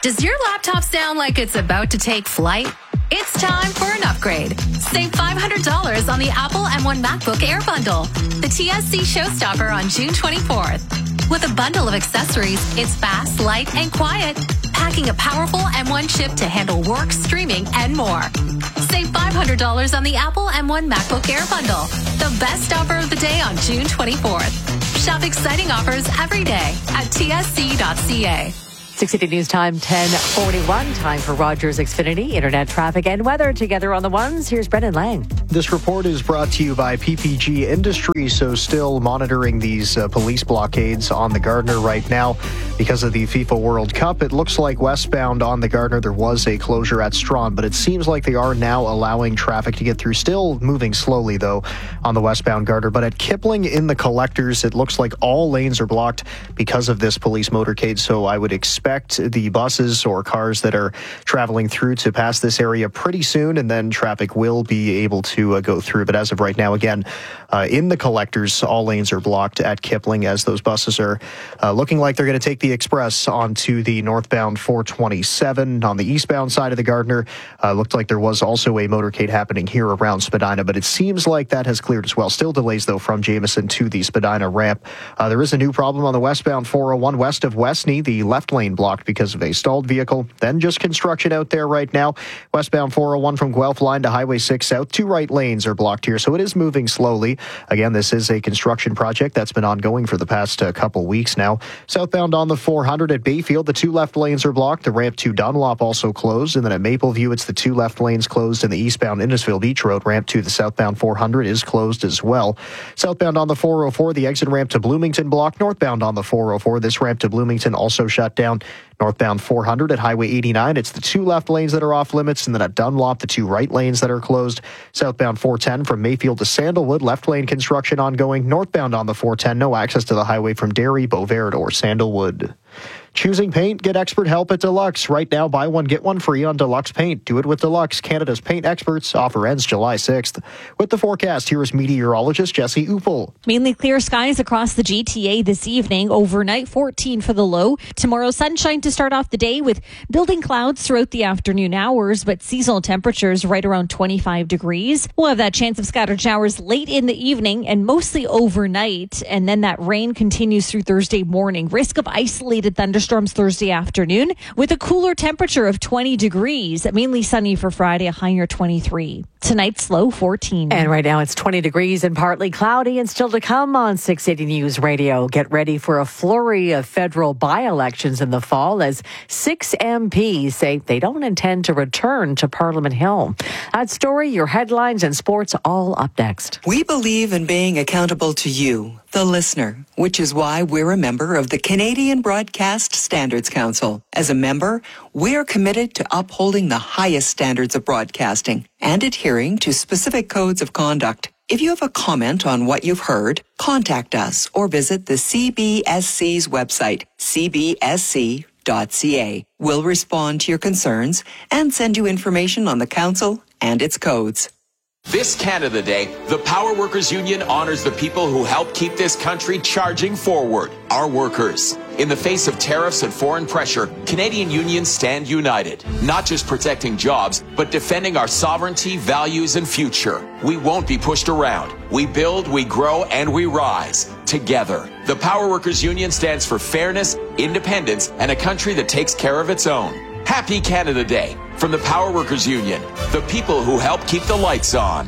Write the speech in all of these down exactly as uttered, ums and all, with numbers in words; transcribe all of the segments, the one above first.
Does your laptop sound like it's about to take flight? It's time for an upgrade. Save five hundred dollars on the Apple M one MacBook Air bundle, the T S C showstopper on June twenty-fourth. With a bundle of accessories, it's fast, light, and quiet, packing a powerful M one chip to handle work, streaming, and more. Save five hundred dollars on the Apple M one MacBook Air bundle, the best offer of the day on June twenty-fourth. Shop exciting offers every day at T S C dot C A. six eighty News Time, ten forty-one. Time for Rogers Xfinity, internet traffic and weather together on the ones. Here's Brendan Lang. This report is brought to you by P P G Industries, so still monitoring these uh, police blockades on the Gardiner right now because of the FIFA World Cup. It looks like westbound on the Gardiner there was a closure at Strawn, but it seems like they are now allowing traffic to get through. Still moving slowly, though, on the westbound Gardiner. But at Kipling in the collectors, it looks like all lanes are blocked because of this police motorcade, so I would expect the buses or cars that are traveling through to pass this area pretty soon, and then traffic will be able to uh, go through. But as of right now, again, uh, in the collectors, all lanes are blocked at Kipling as those buses are uh, looking like they're going to take the express onto the northbound four twenty-seven. On the eastbound side of the Gardiner, uh, looked like there was also a motorcade happening here around Spadina, but it seems like that has cleared as well. Still delays, though, from Jameson to the Spadina ramp. Uh, there is a new problem on the westbound four oh one west of Westney, the left lane blocked because of a stalled vehicle. Then just construction out there right now. Westbound four oh one from Guelph line to Highway six South. Two right lanes are blocked here, so it is moving slowly. Again, this is a construction project that's been ongoing for the past uh, couple weeks now. Southbound on the four hundred at Bayfield, the two left lanes are blocked. The ramp to Dunlop also closed. And then at Mapleview, it's the two left lanes closed. And the eastbound Innisfil Beach Road ramp to the southbound four hundred is closed as well. Southbound on the four oh four, the exit ramp to Bloomington blocked. Northbound on the four oh four, this ramp to Bloomington also shut down. Northbound four hundred at Highway eighty-nine, it's the two left lanes that are off limits, and then at Dunlop, the two right lanes that are closed. Southbound four ten from Mayfield to Sandalwood, left lane construction ongoing. Northbound on the four ten, no access to the highway from Derry, Beauvert, or Sandalwood. Choosing paint? Get expert help at Deluxe. Right now, buy one, get one free on Deluxe Paint. Do it with Deluxe, Canada's paint experts. Offer ends July sixth. With the forecast, here is meteorologist Jesse Uppel. Mainly clear skies across the G T A this evening. Overnight, fourteen for the low. Tomorrow, sunshine to start off the day with building clouds throughout the afternoon hours, but seasonal temperatures right around twenty-five degrees. We'll have that chance of scattered showers late in the evening and mostly overnight. And then that rain continues through Thursday morning. Risk of isolated thunderstorms Thursday afternoon with a cooler temperature of twenty degrees. Mainly sunny for Friday, a high near twenty-three. Tonight's low fourteen. And right now it's twenty degrees and partly cloudy, and still to come on six eighty News Radio. Get ready for a flurry of federal by-elections in the fall as six M Ps say they don't intend to return to Parliament Hill. That story, your headlines and sports all up next. We believe in being accountable to you, the listener, which is why we're a member of the Canadian Broadcast Standards Council. As a member, we're committed to upholding the highest standards of broadcasting and adhering to specific codes of conduct. If you have a comment on what you've heard, contact us or visit the C B S C's website, c b s c dot c a. We'll respond to your concerns and send you information on the council and its codes. This Canada Day, the Power Workers Union honors the people who help keep this country charging forward, our workers. In the face of tariffs and foreign pressure, Canadian unions stand united, not just protecting jobs, but defending our sovereignty, values, and future. We won't be pushed around. We build, we grow, and we rise together. The Power Workers Union stands for fairness, independence, and a country that takes care of its own. Happy Canada Day from the Power Workers Union, the people who help keep the lights on.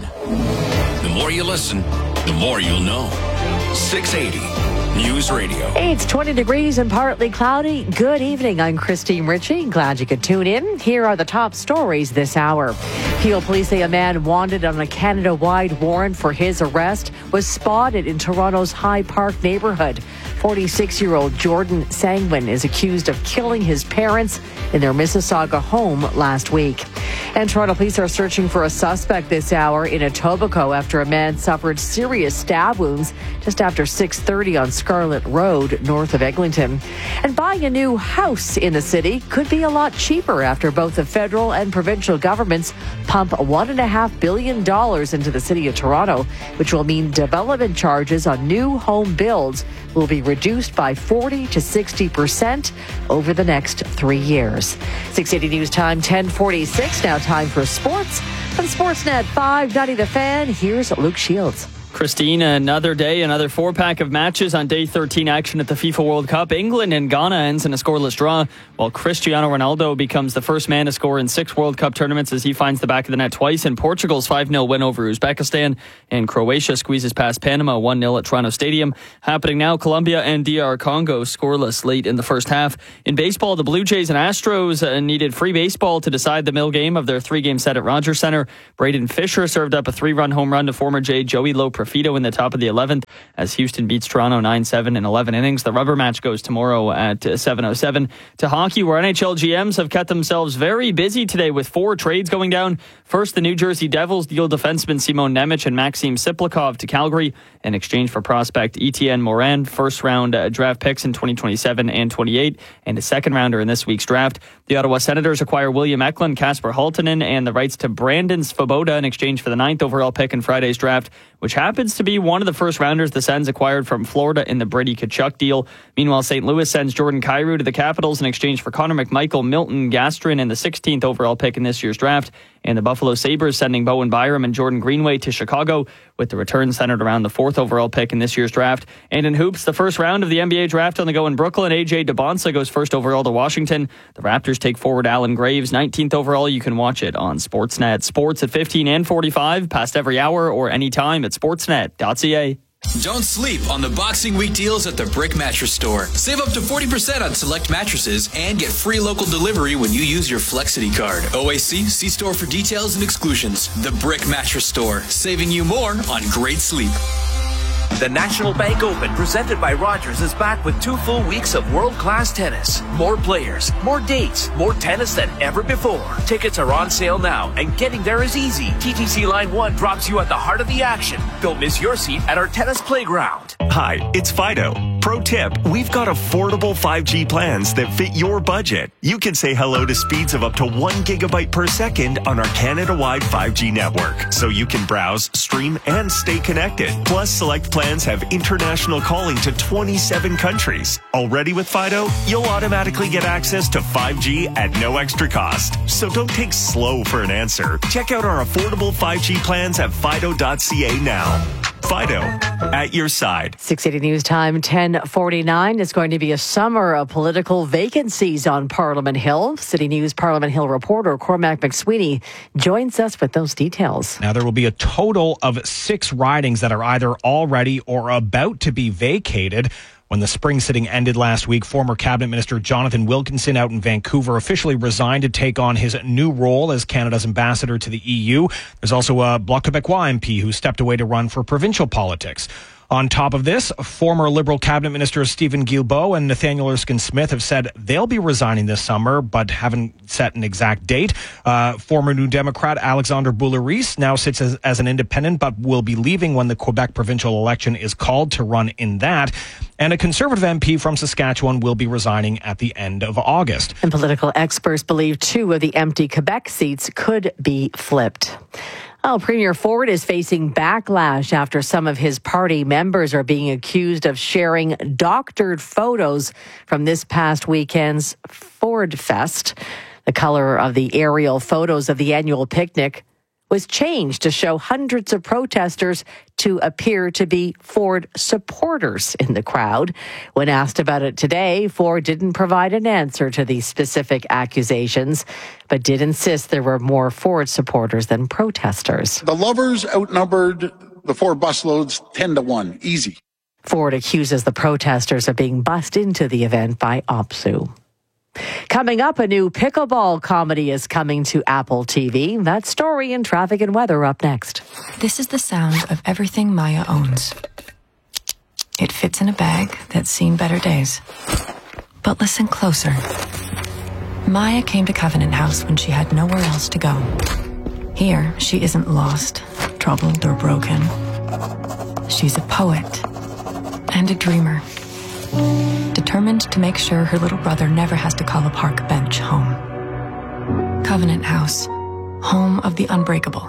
The more you listen, the more you'll know. six eighty News Radio. Hey, it's twenty degrees and partly cloudy. Good evening. I'm Christine Ritchie. Glad you could tune in. Here are the top stories this hour. Peel police say a man wanted on a Canada-wide warrant for his arrest was spotted in Toronto's High Park neighborhood. forty-six-year-old Jordan Sangwin is accused of killing his parents in their Mississauga home last week. And Toronto police are searching for a suspect this hour in Etobicoke after a man suffered serious stab wounds just after six thirty on Scarlet Road, north of Eglinton. And buying a new house in the city could be a lot cheaper after both the federal and provincial governments pump one point five billion dollars into the city of Toronto, which will mean development charges on new home builds will be reduced by forty to sixty percent over the next three years. six eighty News Time, ten forty-six. Now time for sports. On Sportsnet five ninety The Fan, here's Luke Shields. Christine, another day, another four-pack of matches on day thirteen action at the FIFA World Cup. England and Ghana ends in a scoreless draw, while Cristiano Ronaldo becomes the first man to score in six World Cup tournaments as he finds the back of the net twice in Portugal's five nil win over Uzbekistan, and Croatia squeezes past Panama one nil at Toronto Stadium. Happening now, Colombia and D R Congo scoreless late in the first half. In baseball, the Blue Jays and Astros needed free baseball to decide the middle game of their three-game set at Rogers Center. Braden Fisher served up a three-run home run to former Jay Joey Loper Fito in the top of the eleventh as Houston beats Toronto nine seven in eleven innings. The rubber match goes tomorrow at seven oh seven. To hockey, where N H L G Ms have kept themselves very busy today with four trades going down. First, the New Jersey Devils deal defenseman Simon Nemec and Maxim Siplikov to Calgary in exchange for prospect Etienne Morin, first round uh, draft picks in twenty twenty-seven and twenty-eight, and a second rounder in this week's draft. The Ottawa Senators acquire William Eklund, Kasper Halttunen, and the rights to Brandon Svoboda in exchange for the ninth overall pick in Friday's draft, which happens to be one of the first rounders the Sens acquired from Florida in the Brady Tkachuk deal. Meanwhile, Saint Louis sends Jordan Kyrou to the Capitals in exchange for Connor McMichael, Milton Gastrin, and the sixteenth overall pick in this year's draft. And the Buffalo Sabres sending Bowen Byram and Jordan Greenway to Chicago, with the return centered around the fourth overall pick in this year's draft. And in hoops, the first round of the N B A draft on the go in Brooklyn. A J DeBonsa goes first overall to Washington. The Raptors take forward Alan Graves, nineteenth overall. You can watch it on Sportsnet. Sports at fifteen and forty-five, past every hour or anytime at sportsnet dot c a. Don't sleep on the Boxing Week deals at the Brick Mattress Store. Save up to forty percent on select mattresses and get free local delivery when you use your Flexity card. O A C, see store for details and exclusions. The Brick Mattress Store, saving you more on great sleep. The National Bank Open, presented by Rogers, is back with two full weeks of world-class tennis. More players, more dates, more tennis than ever before. Tickets are on sale now, and getting there is easy. T T C Line one drops you at the heart of the action. Don't miss your seat at our tennis playground. Hi, it's Fido. Pro tip, we've got affordable five G plans that fit your budget. You can say hello to speeds of up to one gigabyte per second on our Canada-wide five G network, so you can browse, stream, and stay connected. Plus, select plans have international calling to twenty-seven countries. Already with Fido, you'll automatically get access to five G at no extra cost. So don't take slow for an answer. Check out our affordable five G plans at fido dot c a now. Fido, at your side. six eighty News Time, ten forty-nine. It's going to be a summer of political vacancies on Parliament Hill. City News Parliament Hill reporter Cormac McSweeney joins us with those details. Now, there will be a total of six ridings that are either already or about to be vacated. When the spring sitting ended last week, former Cabinet Minister Jonathan Wilkinson out in Vancouver officially resigned to take on his new role as Canada's ambassador to the E U. There's also a Bloc Québécois M P who stepped away to run for provincial politics. On top of this, former Liberal Cabinet Ministers Stephen Guilbeault and Nathaniel Erskine-Smith have said they'll be resigning this summer, but haven't set an exact date. Uh, former New Democrat Alexandre Boulay-Rees now sits as, as an independent, but will be leaving when the Quebec provincial election is called to run in that. And a Conservative M P from Saskatchewan will be resigning at the end of August. And political experts believe two of the empty Quebec seats could be flipped. Well, Premier Ford is facing backlash after some of his party members are being accused of sharing doctored photos from this past weekend's Ford Fest. The color of the aerial photos of the annual picnic was changed to show hundreds of protesters to appear to be Ford supporters in the crowd. When asked about it today, Ford didn't provide an answer to these specific accusations, but did insist there were more Ford supporters than protesters. The lovers outnumbered the Ford busloads ten to one, easy. Ford accuses the protesters of being bussed into the event by OPSEU. Coming up, a new pickleball comedy is coming to Apple T V. That story and traffic and weather up next. This is the sound of everything Maya owns. It fits in a bag that's seen better days. But listen closer. Maya came to Covenant House when she had nowhere else to go. Here, she isn't lost, troubled, or broken. She's a poet and a dreamer. determined to make sure her little brother never has to call a park bench home. Covenant House, home of the unbreakable.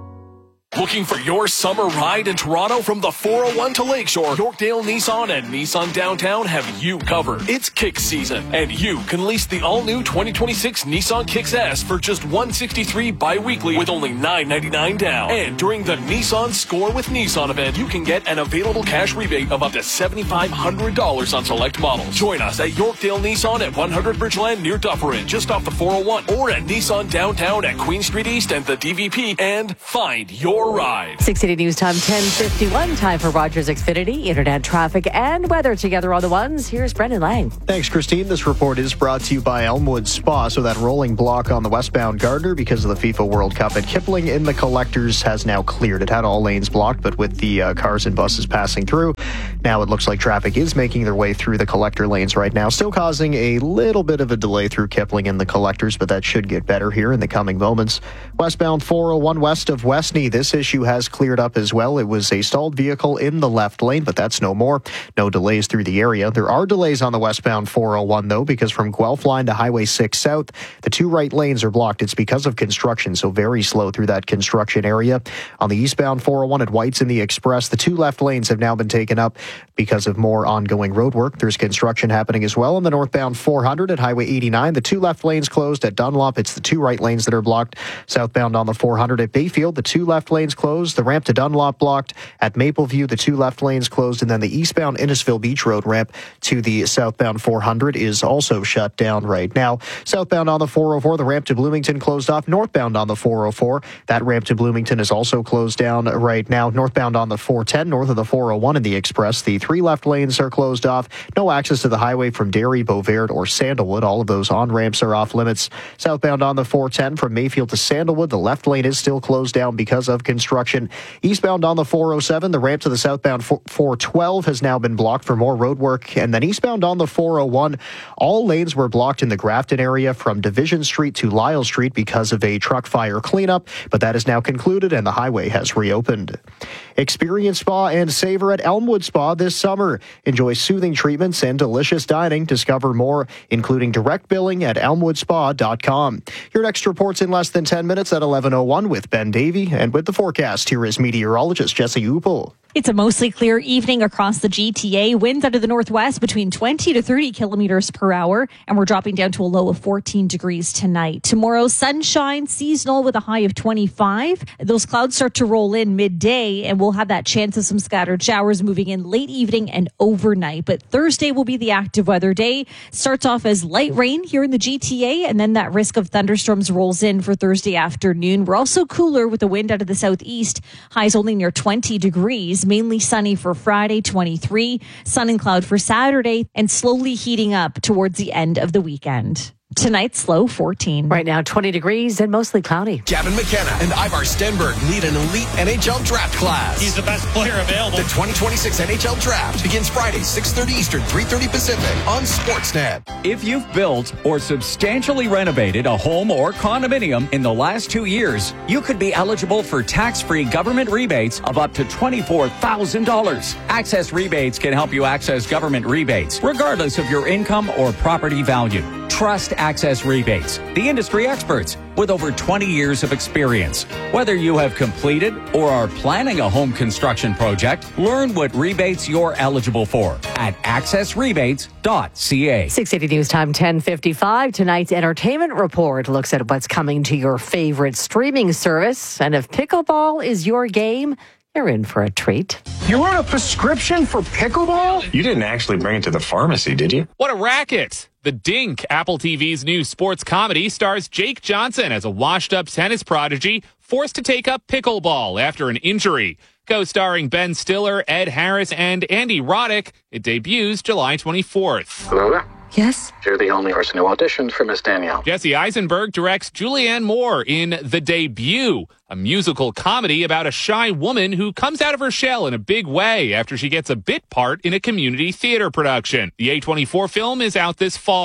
Looking for your summer ride in Toronto from the four oh one to Lakeshore? Yorkdale Nissan and Nissan Downtown have you covered. It's Kick season, and you can lease the all-new twenty twenty-six Nissan Kicks S for just one hundred sixty-three dollars bi-weekly with only nine ninety-nine down. And during the Nissan Score with Nissan event, you can get an available cash rebate of up to seven thousand five hundred dollars on select models. Join us at Yorkdale Nissan at one hundred Bridgeland near Dufferin, just off the four oh one, or at Nissan Downtown at Queen Street East and the D V P, and find your ride. six eighty News Time, ten fifty-one. Time for Rogers Xfinity, internet traffic and weather together on the ones. Here's Brendan Lang. Thanks, Christine. This report is brought to you by Elmwood Spa. So that rolling block on the westbound Gardner because of the FIFA World Cup at Kipling in the collectors has now cleared. It had all lanes blocked, but with the uh, cars and buses passing through, now it looks like traffic is making their way through the collector lanes right now, still causing a little bit of a delay through Kipling in the collectors, but that should get better here in the coming moments. Westbound four oh one west of Westney, this issue has cleared up as well. It was a stalled vehicle in the left lane, but that's no more. No delays through the area. There are delays on the westbound four oh one, though, because from Guelph line to Highway six South, the two right lanes are blocked. It's because of construction, so very slow through that construction area. On the eastbound four oh one at Whites in the Express, the two left lanes have now been taken up because of more ongoing road work. There's construction happening as well on the northbound four hundred at Highway eighty-nine. The two left lanes closed at Dunlop. It's the two right lanes that are blocked. Southbound on the four hundred at Bayfield, the two left lanes closed. The ramp to Dunlop blocked. At Mapleview, the two left lanes closed, and then the eastbound Innisfil Beach Road ramp to the southbound four hundred is also shut down right now. Southbound on the four oh four, the ramp to Bloomington closed off. Northbound on the four oh four, that ramp to Bloomington is also closed down right now. Northbound on the four ten, north of the four oh one in the Express, the three left lanes are closed off. No access to the highway from Derry, Beauvert, or Sandalwood. All of those on-ramps are off limits. Southbound on the four ten from Mayfield to Sandalwood, the left lane is still closed down because of construction. Eastbound on the four oh seven, the ramp to the southbound four twelve has now been blocked for more road work. And then eastbound on the four oh one, all lanes were blocked in the Grafton area from Division Street to Lyle Street because of a truck fire cleanup, but that is now concluded and the highway has reopened. Experience spa and savor at Elmwood Spa this summer. Enjoy soothing treatments and delicious dining. Discover more, including direct billing at elmwood spa dot com. Your next report's in less than ten minutes at eleven oh one with Ben Davey. And with the forecast, here is meteorologist Jesse Upel. It's a mostly clear evening across the G T A. Winds out of the northwest between twenty to thirty kilometers per hour. And we're dropping down to a low of fourteen degrees tonight. Tomorrow, sunshine, seasonal with a high of twenty-five. Those clouds start to roll in midday, and we'll have that chance of some scattered showers moving in late evening and overnight. But Thursday will be the active weather day. Starts off as light rain here in the G T A, and then that risk of thunderstorms rolls in for Thursday afternoon. We're also cooler with the wind out of the southeast. Highs only near twenty degrees. Mainly sunny for Friday, twenty-three. Sun and cloud for Saturday, and slowly heating up towards the end of the weekend. Tonight's low fourteen. Right now, twenty degrees and mostly cloudy. Gavin McKenna and Ivar Stenberg lead an elite N H L draft class. He's the best player available. The twenty twenty-six N H L draft begins Friday, six thirty Eastern, three thirty Pacific on Sportsnet. If you've built or substantially renovated a home or condominium in the last two years, you could be eligible for tax-free government rebates of up to twenty-four thousand dollars. Access Rebates can help you access government rebates, regardless of your income or property value. Trust Access Rebates, the industry experts with over twenty years of experience. Whether you have completed or are planning a home construction project, learn what rebates you're eligible for at access rebates dot c a. six eighty News Time, ten fifty-five. Tonight's entertainment report looks at what's coming to your favorite streaming service. And if pickleball is your game, you're in for a treat. You wrote a prescription for pickleball? You didn't actually bring it to the pharmacy, did you? What a racket! The Dink, Apple T V's new sports comedy, stars Jake Johnson as a washed-up tennis prodigy forced to take up pickleball after an injury. Co-starring Ben Stiller, Ed Harris, and Andy Roddick, it debuts July twenty-fourth. Hello there? Yes? You're the only person who auditioned for Miss Danielle. Jesse Eisenberg directs Julianne Moore in The Debut, a musical comedy about a shy woman who comes out of her shell in a big way after she gets a bit part in a community theater production. The A twenty-four film is out this fall.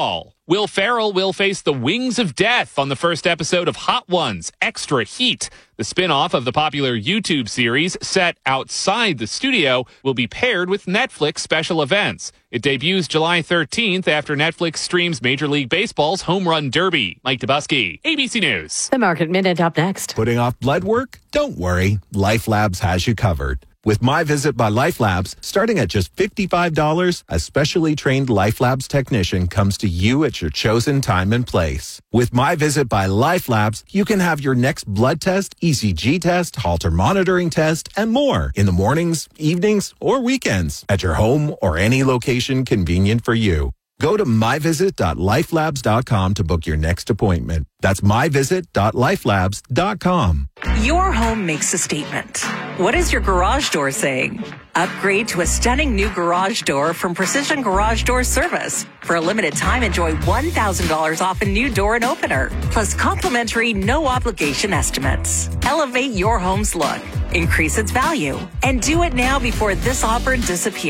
Will Ferrell will face the Wings of Death on the first episode of Hot Ones, Extra Heat. The spin-off of the popular YouTube series set outside the studio will be paired with Netflix special events. It debuts July thirteenth after Netflix streams Major League Baseball's Home Run Derby. Mike Dubusky, A B C News. The Market Minute up next. Putting off blood work? Don't worry. Life Labs has you covered. With My Visit by Life Labs, starting at just fifty-five dollars, a specially trained Life Labs technician comes to you at your chosen time and place. With My Visit by Life Labs, you can have your next blood test, E C G test, Holter monitoring test, and more in the mornings, evenings, or weekends at your home or any location convenient for you. Go to my visit dot life labs dot com to book your next appointment. That's my visit dot life labs dot com. Your home makes a statement. What is your garage door saying? Upgrade to a stunning new garage door from Precision Garage Door Service. For a limited time, enjoy one thousand dollars off a new door and opener, plus complimentary no-obligation estimates. Elevate your home's look, increase its value, and do it now before this offer disappears.